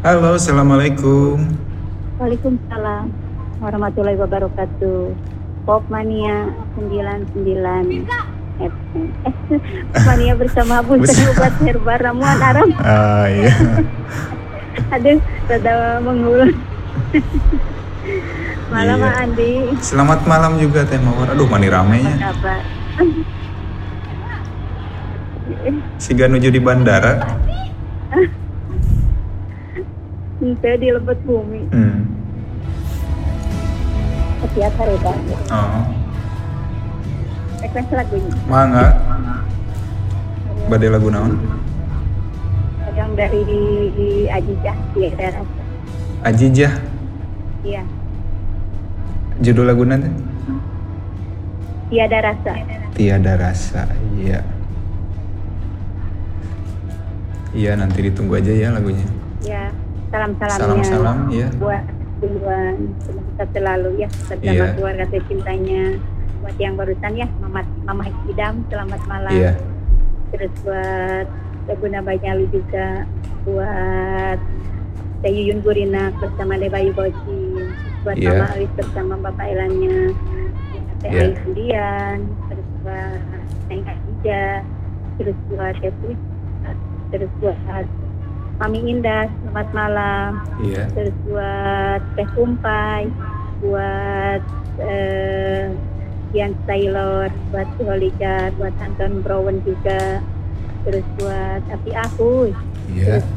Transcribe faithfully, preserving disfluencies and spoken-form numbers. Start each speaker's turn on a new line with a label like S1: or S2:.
S1: Halo, assalamualaikum.
S2: Waalaikumsalam warahmatullahi wabarakatuh. Pop Mania sembilan puluh sembilan F M. Eh, Mania bersama Abu Obat Herba Ramuan Aram.
S1: Ah iya.
S2: Aduh, rada mengulang. Malam
S1: Iya.
S2: Pak Andi.
S1: Selamat malam juga Teh Mawar. Aduh, mani ramenya.
S2: Apa kabar?
S1: Siga nuju di bandara.
S2: Saya di Lebet Bumi.
S1: Hmm.
S2: Setiap hari Pak.
S1: Oh.
S2: Request lagunya.
S1: Mangga. Badai lagu naon?
S2: Yang dari Ajijah di daerah.
S1: Ajijah.
S2: Iya.
S1: Judul lagu nanti?
S2: Tiada rasa.
S1: Tiada rasa. Iya. Iya, nanti ditunggu aja ya lagunya.
S2: Ya, salam-salamnya.
S1: Salam-salam, ya.
S2: Buat duluan, semoga selalu ya bersama
S1: Iya.
S2: keluarga tercintanya. Buat yang barusan ya, Mama Mama Idam, selamat malam.
S1: Iya.
S2: Terus buat Teguna Banyalu juga, buat Teh Yuyun Gurinak bersama De Bayu Boci, buat
S1: Iya.
S2: Mama Alis bersama Bapak Elannya, Teh
S1: Iya.
S2: Aisyah, terus buat Teh Khadijah, terus buat Teh Puji, terus buat Mami Indah, selamat malam.
S1: Iya.
S2: Terus buat Teh Kumpai, buat eh, Ian Taylor, buat Holika, buat Anton Brown juga, terus buat Api Aku,
S1: Iya.